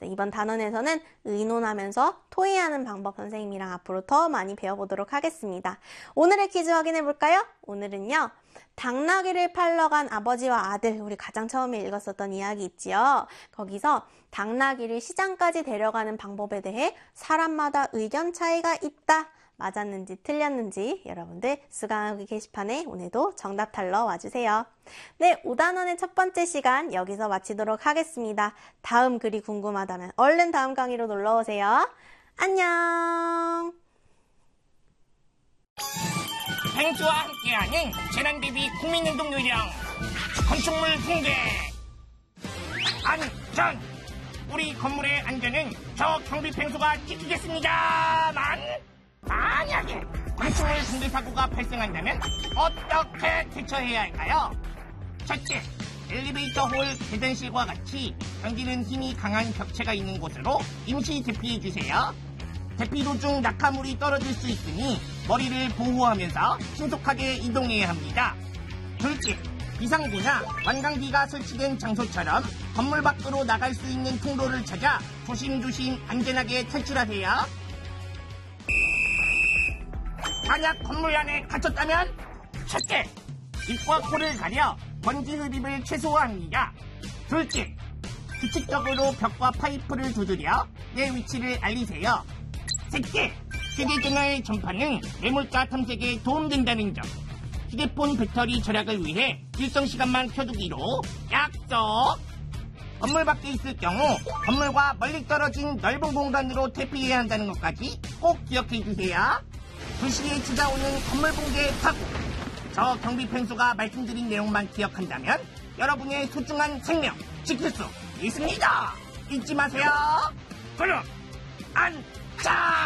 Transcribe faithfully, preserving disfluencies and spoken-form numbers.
이번 단원에서는 의논하면서 토의하는 방법 선생님이랑 앞으로 더 많이 배워보도록 하겠습니다. 오늘의 퀴즈 확인해 볼까요? 오늘은요. 당나귀를 팔러 간 아버지와 아들, 우리 가장 처음에 읽었었던 이야기 있지요. 거기서 당나귀를 시장까지 데려가는 방법에 대해 사람마다 의견 차이가 있다. 맞았는지 틀렸는지 여러분들 수강하기 게시판에 오늘도 정답 달러 와주세요. 네, 오 단원의 첫 번째 시간 여기서 마치도록 하겠습니다. 다음 글이 궁금하다면 얼른 다음 강의로 놀러오세요. 안녕. 펭수와 함께하는 재난대비 국민운동 요령 건축물 붕괴 안전. 우리 건물의 안전은 저 경비 펭수가 지키겠습니다만 만약에 건축물 붕괴 사고가 발생한다면 어떻게 대처해야 할까요? 첫째, 엘리베이터 홀 계단실과 같이 당기는 힘이 강한 벽체가 있는 곳으로 임시 대피해주세요. 대피 도중 낙하물이 떨어질 수 있으니 머리를 보호하면서 신속하게 이동해야 합니다. 둘째, 비상구나 완강기가 설치된 장소처럼 건물 밖으로 나갈 수 있는 통로를 찾아 조심조심 안전하게 탈출하세요. 만약 건물 안에 갇혔다면 첫째, 입과 코를 가려 먼지 흡입을 최소화합니다. 둘째, 규칙적으로 벽과 파이프를 두드려 내 위치를 알리세요. 셋째, 휴대전화의 전파는 매몰자 탐색에 도움된다는 점. 휴대폰 배터리 절약을 위해 일정 시간만 켜두기로 약속! 건물 밖에 있을 경우 건물과 멀리 떨어진 넓은 공간으로 대피해야 한다는 것까지 꼭 기억해 주세요. 도시에 찾아오는 건물 붕괴 사고. 저 경비 펭수가 말씀드린 내용만 기억한다면 여러분의 소중한 생명 지킬 수 있습니다. 잊지 마세요. 그럼 안전!